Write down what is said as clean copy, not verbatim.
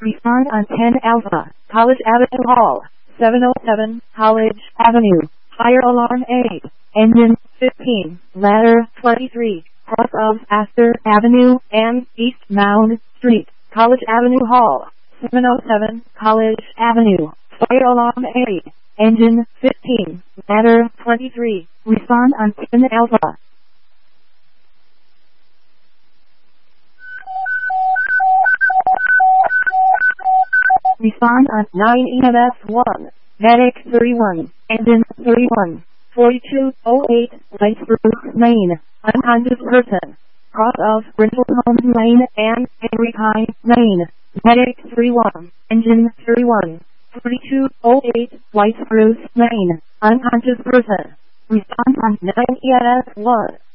Respond on 10 Alpha, College Avenue Hall, 707, College Avenue. Fire alarm 8. Engine 15. Ladder 23. Cross of Astor Avenue and East Mound Street. College Avenue Hall, 707, College Avenue. Fire alarm 8. Engine 15. Ladder 23. Respond on 10 Alpha. Respond on 9 EMS 1. Medic 31. Engine 31. 4208 Light Spruce Lane. Unconscious person. Cross of Brindle Homes Lane and Henry Pine Lane. Medic 31. Engine 31. 4208 White Spruce Lane. Unconscious person. Respond on 9 EMS 1.